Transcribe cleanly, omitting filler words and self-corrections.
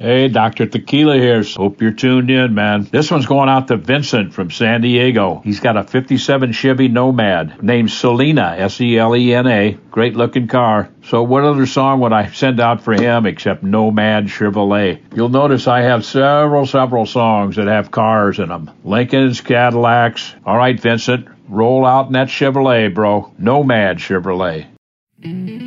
Hey, Dr. Tequila here. Hope you're tuned in, man. This one's going out to Vincent from San Diego. He's got a 57 Chevy Nomad named Selena, S-E-L-E-N-A. Great looking car. So what other song would I send out for him except Nomad Chevrolet? You'll notice I have several songs that have cars in them. Lincolns, Cadillacs. All right, Vincent, roll out in that Chevrolet, bro. Nomad Chevrolet.